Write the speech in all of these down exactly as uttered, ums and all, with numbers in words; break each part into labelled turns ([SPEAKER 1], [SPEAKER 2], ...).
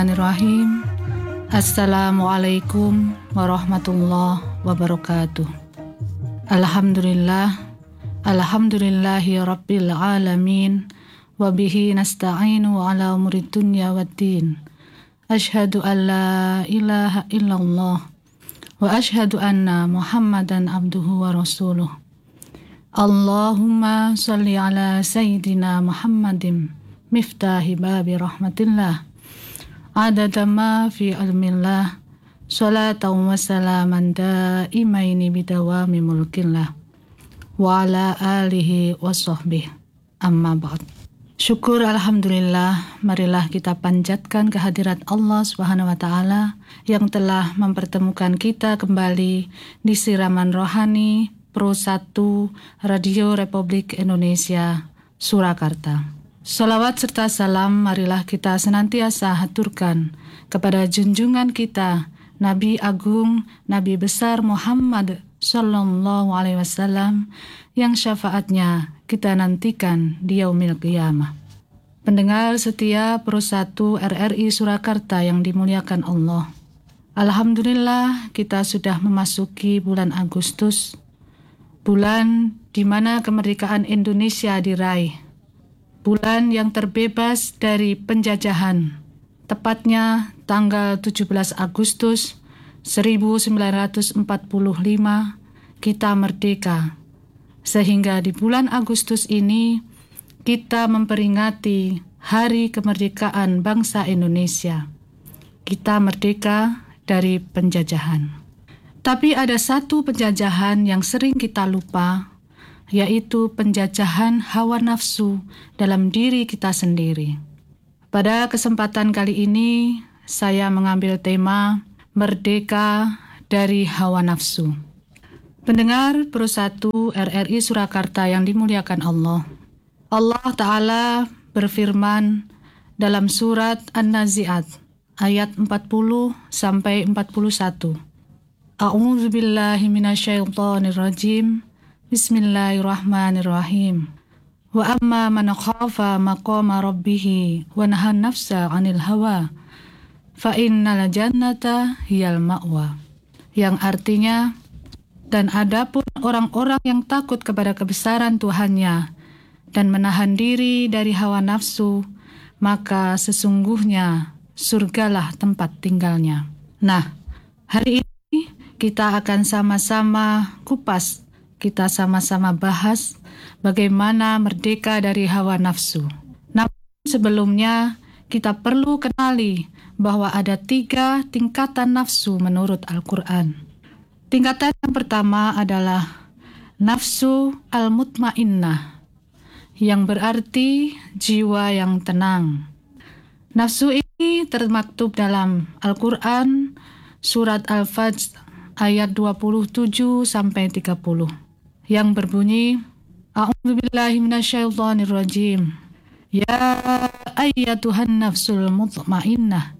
[SPEAKER 1] Bismillahirrahmanirrahim. Assalamualaikum warahmatullahi wabarakatuh. Alhamdulillah, alhamdulillahi rabbil alamin, wabihi nasta'inu ala umurid dunya waddin. Ashhadu an la ilaha illallah wa ashhadu anna Muhammadan abduhu wa rasuluh. Allahumma salli ala sayyidina Muhammadin miftahi babi rahmatillah, adada ma fi ilmillah, salatan wa salaman daimaini bidawami mulkillah, wa ala alihi wa sahbihi, amma ba'd. Syukur alhamdulillah, marilah kita panjatkan kehadirat Allah Subhanahu wa Ta'ala yang telah mempertemukan kita kembali di siraman rohani Pro satu Radio Republik Indonesia Surakarta. Salawat serta salam marilah kita senantiasa haturkan kepada junjungan kita Nabi Agung, Nabi besar Muhammad Sallallahu Alaihi Wasallam yang syafaatnya kita nantikan di yaumil qiyamah. Pendengar setia Pro satu R R I Surakarta yang dimuliakan Allah, alhamdulillah kita sudah memasuki bulan Agustus, bulan di mana kemerdekaan Indonesia diraih. Bulan yang terbebas dari penjajahan, tepatnya tanggal tujuh belas Agustus seribu sembilan ratus empat puluh lima kita merdeka. Sehingga di bulan Agustus ini kita memperingati Hari Kemerdekaan Bangsa Indonesia. Kita merdeka dari penjajahan. Tapi ada satu penjajahan yang sering kita lupa, yaitu penjajahan hawa nafsu dalam diri kita sendiri. Pada kesempatan kali ini, saya mengambil tema Merdeka dari Hawa Nafsu. Pendengar Pro satu R R I Surakarta yang dimuliakan Allah, Allah Ta'ala berfirman dalam surat An-Nazi'at ayat empat puluh sampai empat puluh satu. A'udzu billahi minasyaitonir rajim. Bismillahirrahmanirrahim. Wa amma man khafa maqama rabbih wa nahan nafsa 'anil hawa fa innal jannata hiyal ma'wa. Yang artinya, dan adapun orang-orang yang takut kepada kebesaran Tuhannya dan menahan diri dari hawa nafsu, maka sesungguhnya surgalah tempat tinggalnya. Nah, hari ini kita akan sama-sama kupas, kita sama-sama bahas bagaimana merdeka dari hawa nafsu. Namun sebelumnya kita perlu kenali bahwa ada tiga tingkatan nafsu menurut Al-Quran. Tingkatan yang pertama adalah nafsu al-mutmainnah, yang berarti jiwa yang tenang. Nafsu ini termaktub dalam Al-Quran surat Al-Fajr ayat dua puluh tujuh sampai tiga puluh. Yang berbunyi, A'udzubillahi minasyaitonirrajim. Ya ayyatuhan nafsul mutmainnah,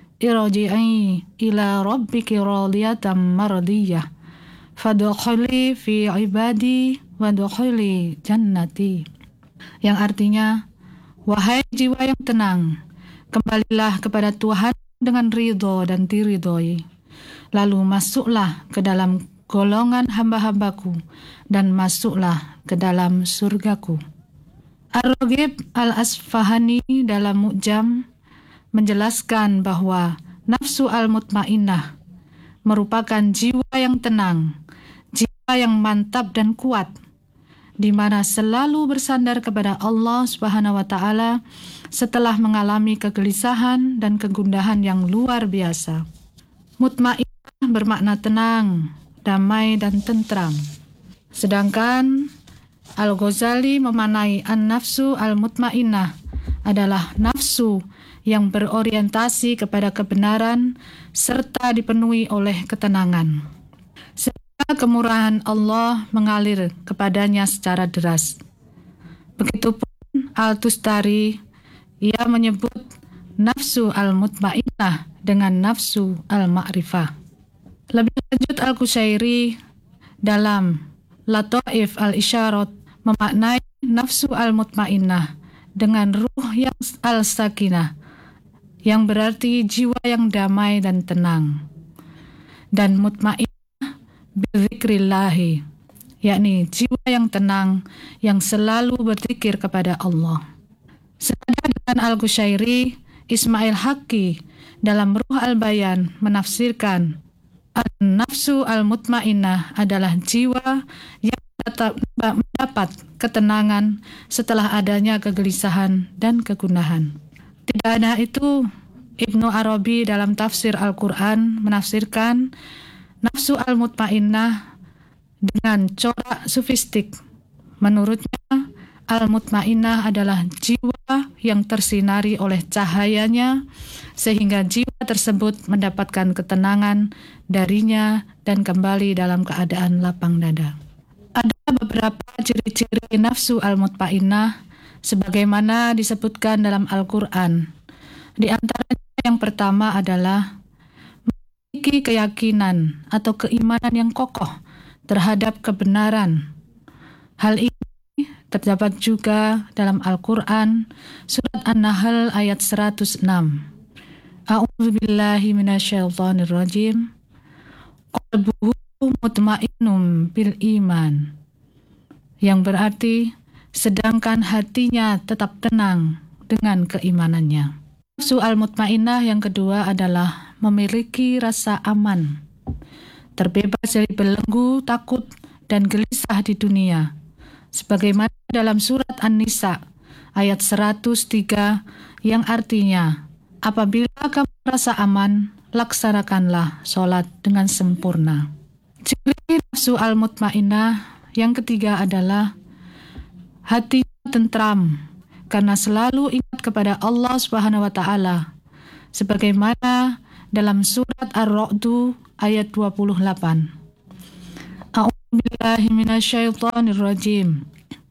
[SPEAKER 1] irji'i ila rabbiki radiyatan mardiyah, fadkhuli fi ibadi wadkhuli jannati. Yang artinya, wahai jiwa yang tenang, kembalilah kepada Tuhan dengan ridho dan diridhoi, lalu masuklah ke dalam golongan hamba-hambaku dan masuklah ke dalam surgaku. Ar-Raghib Al-Asfahani dalam Mu'jam menjelaskan bahwa nafsu al-mutmainnah merupakan jiwa yang tenang, jiwa yang mantap dan kuat, di mana selalu bersandar kepada Allah Subhanahu wa Ta'ala setelah mengalami kegelisahan dan kegundahan yang luar biasa. Mutmainnah bermakna tenang, damai dan tentram. Sedangkan Al-Ghazali memanai an-nafsu al-mutmainnah adalah nafsu yang berorientasi kepada kebenaran serta dipenuhi oleh ketenangan, sehingga kemurahan Allah mengalir kepadanya secara deras. Begitupun Al-Tustari, ia menyebut nafsu al-mutmainnah dengan nafsu al-ma'rifah. Lebih lanjut Al-Qushairi dalam Lataif al-Isyarat memaknai nafsu al-mutmainnah dengan ruh yang al-sakinah, yang berarti jiwa yang damai dan tenang. Dan mutmainnah bidzikrillahi, yakni jiwa yang tenang yang selalu berzikir kepada Allah. Senada dengan Al-Qushairi, Ismail Haqqi dalam Ruh Al-Bayan menafsirkan an-nafsu al-mutmainnah adalah jiwa yang tetap mendapat ketenangan setelah adanya kegelisahan dan kegundahan. Tidak hanya itu, Ibnu Arabi dalam tafsir Al-Quran menafsirkan nafsu al-mutmainnah dengan corak sufistik. Menurutnya, al-mutmainnah adalah jiwa yang tersinari oleh cahayanya, sehingga jiwa tersebut mendapatkan ketenangan darinya dan kembali dalam keadaan lapang dada. Ada beberapa ciri-ciri nafsu al-mutmainnah sebagaimana disebutkan dalam Al-Quran. Di antaranya yang pertama adalah memiliki keyakinan atau keimanan yang kokoh terhadap kebenaran. Hal ini terdapat juga dalam Al-Quran surat An-Nahl ayat seratus enam. A'udzubillahi minasyaitonirrajim. Qalbuhu mutmainnum bil iman, yang berarti sedangkan hatinya tetap tenang dengan keimanannya. Nafsu al-mutmainnah yang kedua adalah memiliki rasa aman, terbebas dari belenggu, takut, dan gelisah di dunia. Sebagaimana dalam surat An-Nisa ayat seratus tiga yang artinya, apabila kamu merasa aman, laksanakanlah sholat dengan sempurna. Ciri nafsu al-mutmainnah yang ketiga adalah hatinya tentram karena selalu ingat kepada Allah Subhanahu wa taala, sebagaimana dalam surat Ar-Ra'd ayat dua puluh delapan. A'udzubillahi minasyaitonirrajim.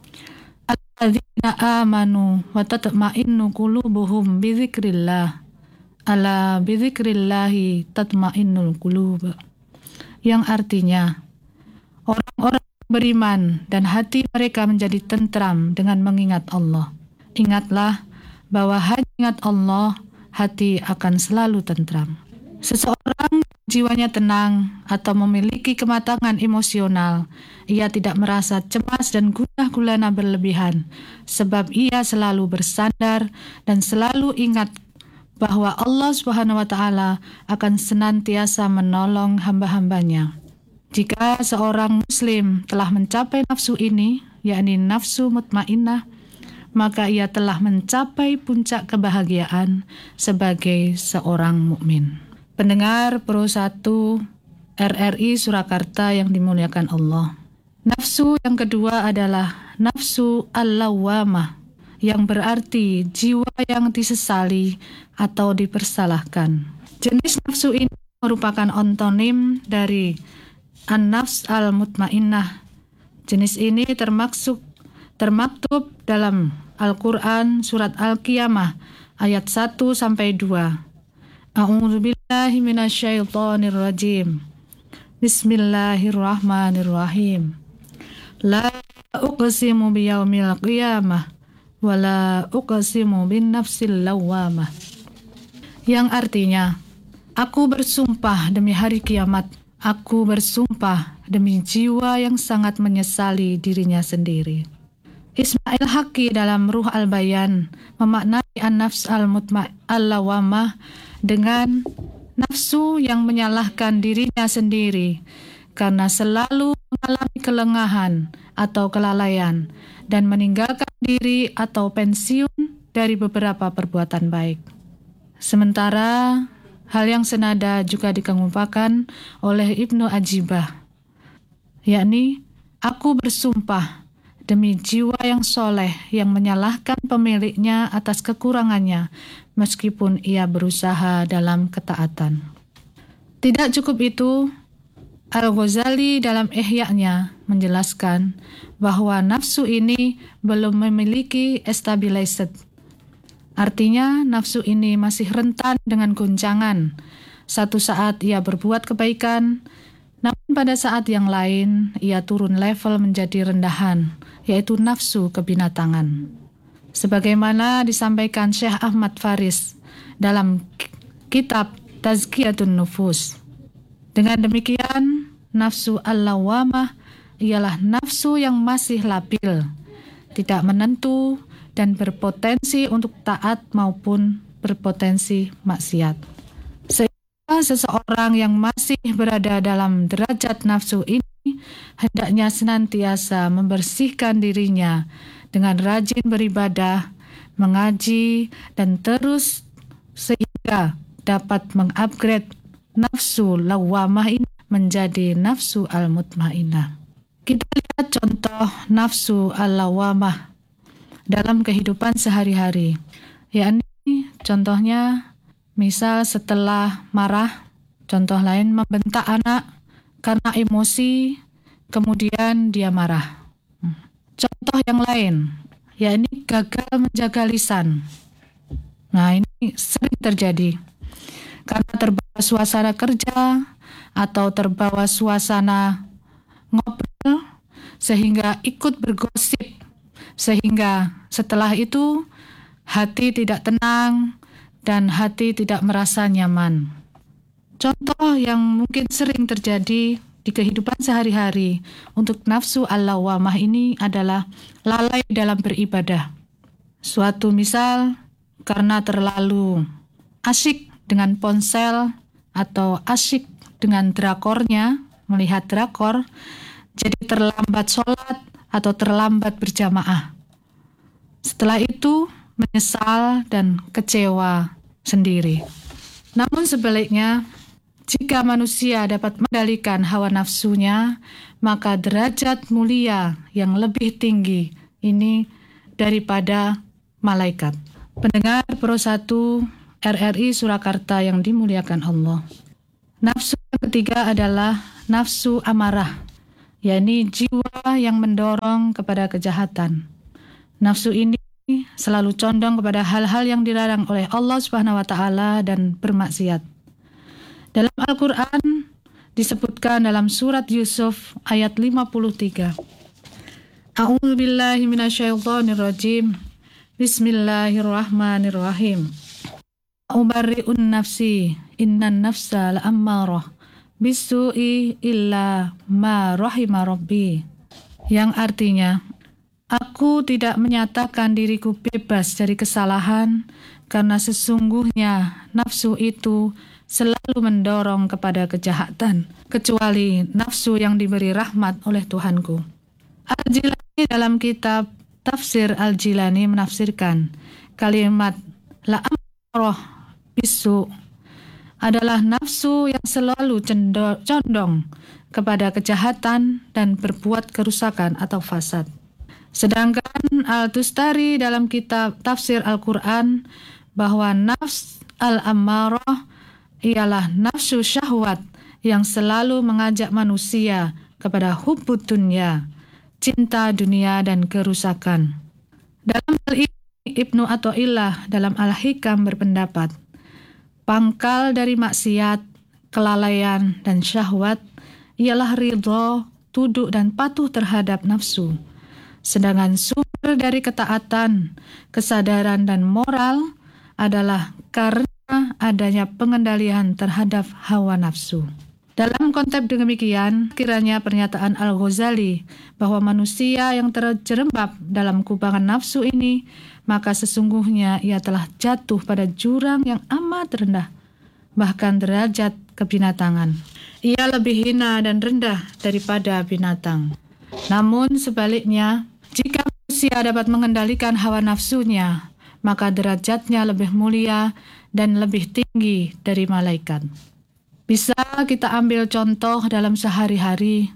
[SPEAKER 1] Alladzina amanu wa tatma'innu qulubuhum bidzikrillah. Ala bidzikrillahi tatma'innul qulub. Yang artinya, orang-orang beriman dan hati mereka menjadi tentram dengan mengingat Allah. Ingatlah bahwa hanya ingat Allah, hati akan selalu tentram. Seseorang jiwanya tenang atau memiliki kematangan emosional, ia tidak merasa cemas dan gundah gulana berlebihan, sebab ia selalu bersandar dan selalu ingat bahwa Allah Subhanahu wa taala akan senantiasa menolong hamba-hambanya. Jika seorang muslim telah mencapai nafsu ini, yakni nafsu mutmainnah, maka ia telah mencapai puncak kebahagiaan sebagai seorang mukmin. Pendengar Pro satu R R I Surakarta yang dimuliakan Allah. Nafsu yang kedua adalah nafsu al-lawwamah, yang berarti jiwa yang disesali atau dipersalahkan. Jenis nafsu ini merupakan ontonim dari an-nafs al-mutmainnah. Jenis ini termaksud termaktub dalam Al-Quran surat Al-Qiyamah ayat satu sampai dua. A'udzubillahi minasyaitonirrajim. Bismillahirrahmanirrahim. La uqsimu biyaumil qiyamah wala uqsimu bin nafsil lawwamah. Yang artinya, aku bersumpah demi hari kiamat, aku bersumpah demi jiwa yang sangat menyesali dirinya sendiri. Ismail Haqqi dalam Ruh Al-Bayan memaknai an-nafs al-mutmainnah dengan nafsu yang menyalahkan dirinya sendiri karena selalu mengalami kelengahan atau kelalaian dan meninggalkan diri atau pensiun dari beberapa perbuatan baik. Sementara hal yang senada juga dikemukakan oleh Ibnu Ajibah, yakni aku bersumpah demi jiwa yang soleh yang menyalahkan pemiliknya atas kekurangannya meskipun ia berusaha dalam ketaatan. Tidak cukup itu, Al-Ghazali dalam Ihya-nya menjelaskan bahwa nafsu ini belum memiliki stabilizer. Artinya nafsu ini masih rentan dengan goncangan. Satu saat ia berbuat kebaikan, namun pada saat yang lain ia turun level menjadi rendahan, yaitu nafsu kebinatangan. Sebagaimana disampaikan Syekh Ahmad Faris dalam kitab Tazkiyatun Nufus. Dengan demikian, nafsu al-lawwamah ialah nafsu yang masih labil, tidak menentu, dan berpotensi untuk taat maupun berpotensi maksiat. Sehingga seseorang yang masih berada dalam derajat nafsu ini hendaknya senantiasa membersihkan dirinya dengan rajin beribadah, mengaji, dan terus sehingga dapat mengupgrade nafsu lawwamah ini menjadi nafsu al-mutmainnah. Kita lihat contoh nafsu al-lawwamah dalam kehidupan sehari-hari, yakni contohnya misal setelah marah, contoh lain membentak anak karena emosi, kemudian dia marah. Contoh yang lain, yakni gagal menjaga lisan. Nah, ini sering terjadi karena terbawa suasana kerja atau terbawa suasana ngobrol sehingga ikut bergosip, sehingga setelah itu hati tidak tenang dan hati tidak merasa nyaman. Contoh yang mungkin sering terjadi di kehidupan sehari-hari untuk nafsu al-lawwamah ini adalah lalai dalam beribadah. Suatu misal karena terlalu asyik dengan ponsel atau asyik dengan drakornya, melihat drakor, jadi terlambat sholat atau terlambat berjamaah. Setelah itu menyesal dan kecewa sendiri. Namun sebaliknya, jika manusia dapat mengendalikan hawa nafsunya, maka derajat mulia yang lebih tinggi ini daripada malaikat. Pendengar Pro satu R R I Surakarta yang dimuliakan Allah. Nafsu yang ketiga adalah nafsu amarah, yakni jiwa yang mendorong kepada kejahatan. Nafsu ini selalu condong kepada hal-hal yang dilarang oleh Allah Subhanahu wa taala dan bermaksiat. Dalam Al-Qur'an disebutkan dalam surat Yusuf ayat lima puluh tiga. A'udzubillahi minasyaitonirrajim. Bismillahirrahmanirrahim. Ubarri'un nafsi innan nafsa la'ammarah bisu'i illa ma rahima rabbi, yang artinya, aku tidak menyatakan diriku bebas dari kesalahan karena sesungguhnya nafsu itu selalu mendorong kepada kejahatan, kecuali nafsu yang diberi rahmat oleh Tuhanku. Al-Jilani dalam kitab Tafsir Al-Jilani menafsirkan kalimat la'ammarah bisu adalah nafsu yang selalu condong kepada kejahatan dan berbuat kerusakan atau fasad. Sedangkan Al-Tustari dalam kitab Tafsir Al-Quran bahwa nafs al-ammarah ialah nafsu syahwat yang selalu mengajak manusia kepada hubbud dunya, cinta dunia dan kerusakan. Dalam hal ini Ibnu Athaillah dalam Al-Hikam berpendapat, pangkal dari maksiat, kelalaian, dan syahwat ialah ridho, tunduk, dan patuh terhadap nafsu. Sedangkan sumber dari ketaatan, kesadaran, dan moral adalah karena adanya pengendalian terhadap hawa nafsu. Dalam konteks demikian, kiranya pernyataan Al-Ghazali bahwa manusia yang terjerembab dalam kubangan nafsu ini, maka sesungguhnya ia telah jatuh pada jurang yang amat rendah, bahkan derajat kebinatangan. Ia lebih hina dan rendah daripada binatang. Namun sebaliknya, jika manusia dapat mengendalikan hawa nafsunya, maka derajatnya lebih mulia dan lebih tinggi dari malaikat. Bisa kita ambil contoh dalam sehari-hari,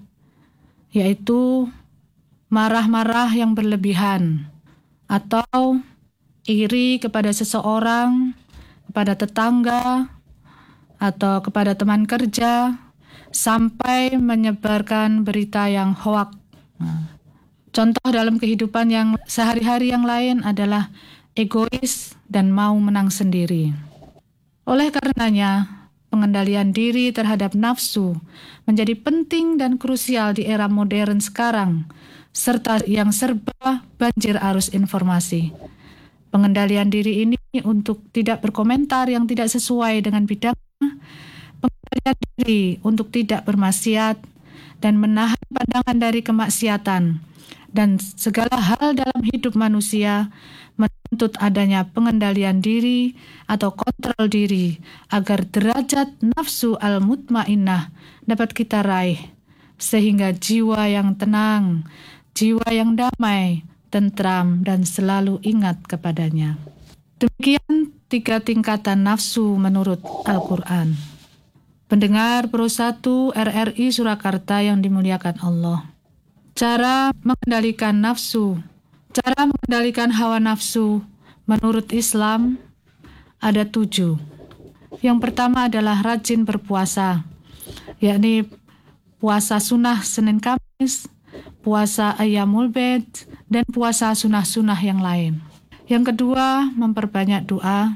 [SPEAKER 1] yaitu marah-marah yang berlebihan, atau iri kepada seseorang, kepada tetangga, atau kepada teman kerja, sampai menyebarkan berita yang hoak. Nah, contoh dalam kehidupan yang sehari-hari yang lain adalah egois dan mau menang sendiri. Oleh karenanya, pengendalian diri terhadap nafsu menjadi penting dan krusial di era modern sekarang, serta yang serba banjir arus informasi. Pengendalian diri ini untuk tidak berkomentar yang tidak sesuai dengan bidangnya, pengendalian diri untuk tidak bermaksiat, dan menahan pandangan dari kemaksiatan, dan segala hal dalam hidup manusia menuntut adanya pengendalian diri atau kontrol diri agar derajat nafsu al-mutmainnah dapat kita raih, sehingga jiwa yang tenang, jiwa yang damai, tentram, dan selalu ingat kepadanya. Demikian tiga tingkatan nafsu menurut Al-Quran. Pendengar Pro satu R R I Surakarta yang dimuliakan Allah. Cara mengendalikan nafsu. Cara mengendalikan hawa nafsu menurut Islam ada tujuh. Yang pertama adalah rajin berpuasa, yakni puasa sunnah Senin Kamis, puasa Ayyamul Bid, dan puasa sunnah-sunnah yang lain. Yang kedua, memperbanyak doa.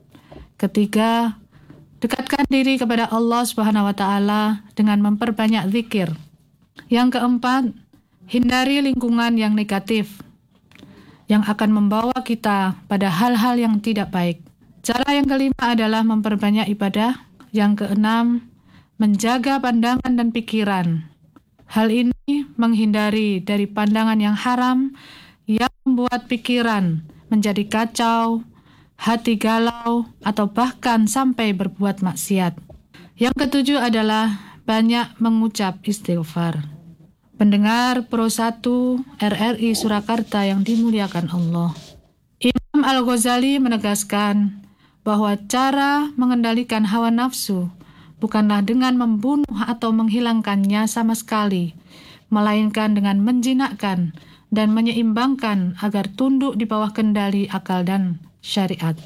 [SPEAKER 1] Ketiga, dekatkan diri kepada Allah Subhanahu wa taala dengan memperbanyak zikir. Yang keempat, hindari lingkungan yang negatif yang akan membawa kita pada hal-hal yang tidak baik. Cara yang kelima adalah memperbanyak ibadah. Yang keenam, menjaga pandangan dan pikiran. Hal ini menghindari dari pandangan yang haram yang membuat pikiran menjadi kacau, hati galau, atau bahkan sampai berbuat maksiat. Yang ketujuh adalah banyak mengucap istighfar. Pendengar Pro satu R R I Surakarta yang dimuliakan Allah. Imam Al-Ghazali menegaskan bahwa cara mengendalikan hawa nafsu bukanlah dengan membunuh atau menghilangkannya sama sekali, melainkan dengan menjinakkan dan menyeimbangkan agar tunduk di bawah kendali akal dan syariat.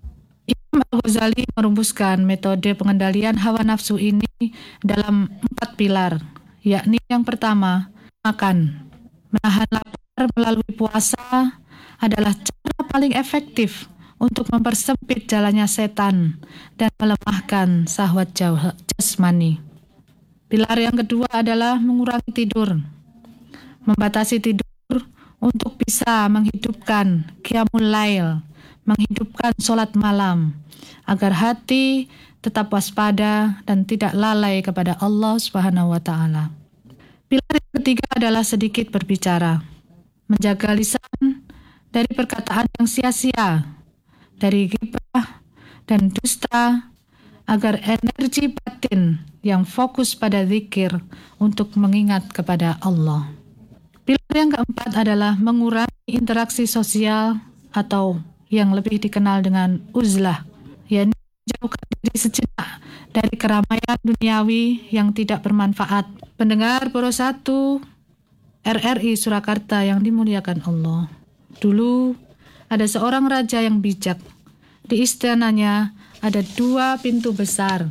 [SPEAKER 1] Imam Al-Ghazali merumuskan metode pengendalian hawa nafsu ini dalam empat pilar, yakni yang pertama, makan. Menahan lapar melalui puasa adalah cara paling efektif untuk mempersempit jalannya setan dan melemahkan syahwat jasmani. Pilar yang kedua adalah mengurangi tidur. Membatasi tidur untuk bisa menghidupkan qiyamul lail, menghidupkan sholat malam, agar hati tetap waspada dan tidak lalai kepada Allah Subhanahu wa taala. Pilar yang ketiga adalah sedikit berbicara. Menjaga lisan dari perkataan yang sia-sia, dari ghibah dan dusta, agar energi batin yang fokus pada zikir untuk mengingat kepada Allah. Pilar yang keempat adalah mengurangi interaksi sosial atau yang lebih dikenal dengan uzlah, yakni menjauhkan diri sejenak dari keramaian duniawi yang tidak bermanfaat. Pendengar Pro satu R R I Surakarta yang dimuliakan Allah. Dulu ada seorang raja yang bijak. Di istananya ada dua pintu besar.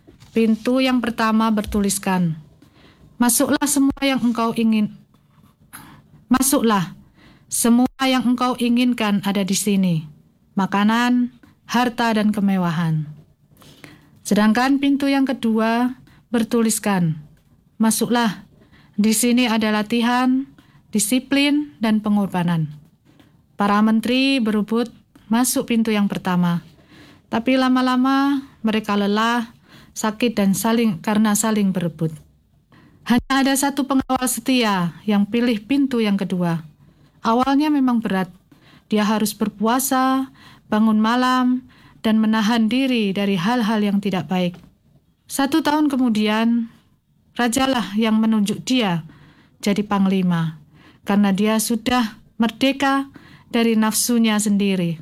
[SPEAKER 1] Pintu yang pertama bertuliskan, Masuklah semua yang engkau ingin. Masuklah, semua yang engkau inginkan ada di sini. Makanan, harta, dan kemewahan. Sedangkan pintu yang kedua bertuliskan, Masuklah, di sini ada latihan, disiplin, dan pengorbanan. Para menteri berebut masuk pintu yang pertama, tapi lama-lama mereka lelah, sakit, dan saling karena saling berebut. Hanya ada satu pengawal setia yang pilih pintu yang kedua. Awalnya memang berat. Dia harus berpuasa, bangun malam, dan menahan diri dari hal-hal yang tidak baik. Satu tahun kemudian, rajalah yang menunjuk dia jadi panglima, karena dia sudah merdeka dari nafsunya sendiri.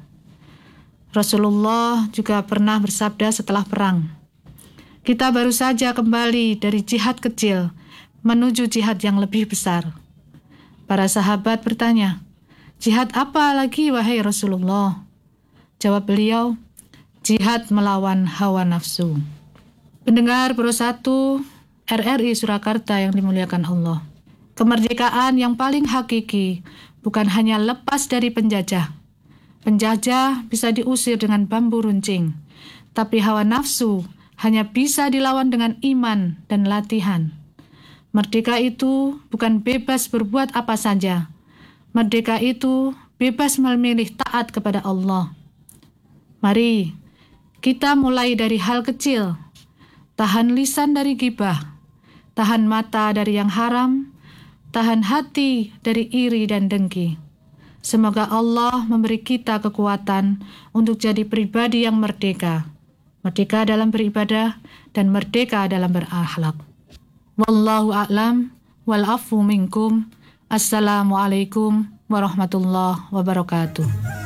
[SPEAKER 1] Rasulullah juga pernah bersabda setelah perang, kita baru saja kembali dari jihad kecil menuju jihad yang lebih besar. Para sahabat bertanya, jihad apa lagi wahai Rasulullah? Jawab beliau, jihad melawan hawa nafsu. Pendengar Pro satu R R I Surakarta yang dimuliakan Allah. Kemerdekaan yang paling hakiki bukan hanya lepas dari penjajah. Penjajah bisa diusir dengan bambu runcing, tapi hawa nafsu hanya bisa dilawan dengan iman dan latihan. Merdeka itu bukan bebas berbuat apa saja. Merdeka itu bebas memilih taat kepada Allah. Mari kita mulai dari hal kecil. Tahan lisan dari gibah, tahan mata dari yang haram, tahan hati dari iri dan dengki. Semoga Allah memberi kita kekuatan untuk jadi pribadi yang merdeka. Merdeka dalam beribadah dan merdeka dalam berakhlak. Wallahu a'lam wal afu minkum. Assalamualaikum warahmatullahi wabarakatuh.